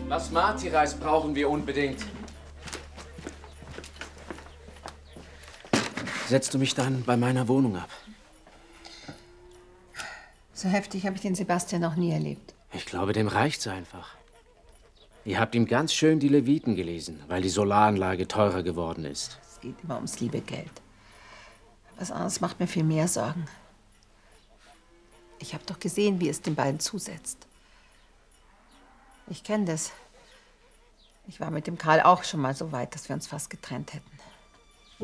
Basmati-Reis brauchen wir unbedingt. Setzt du mich dann bei meiner Wohnung ab? So heftig habe ich den Sebastian noch nie erlebt. Ich glaube, dem reicht's einfach. Ihr habt ihm ganz schön die Leviten gelesen, weil die Solaranlage teurer geworden ist. Es geht immer ums liebe Geld. Was anderes macht mir viel mehr Sorgen. Ich habe doch gesehen, wie es den beiden zusetzt. Ich kenne das. Ich war mit dem Karl auch schon mal so weit, dass wir uns fast getrennt hätten.